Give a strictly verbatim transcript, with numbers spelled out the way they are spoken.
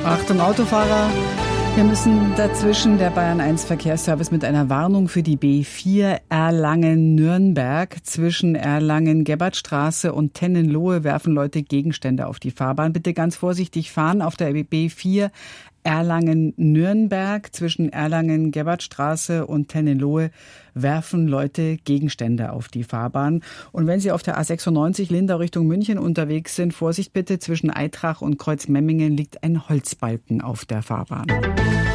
Achtung Autofahrer, wir müssen dazwischen. Der Bayern eins Verkehrsservice mit einer Warnung für die B vier Erlangen-Nürnberg. Zwischen Erlangen-Gebhartstraße und Tennenlohe werfen Leute Gegenstände auf die Fahrbahn. Bitte ganz vorsichtig fahren auf der B vier Erlangen-Nürnberg. Zwischen Erlangen-Gebhartstraße und Tennenlohe werfen Leute Gegenstände auf die Fahrbahn. Und wenn Sie auf der A sechsundneunzig Lindau Richtung München unterwegs sind, Vorsicht bitte, zwischen Aitrach und Kreuzmemmingen liegt ein Holzbalken auf der Fahrbahn.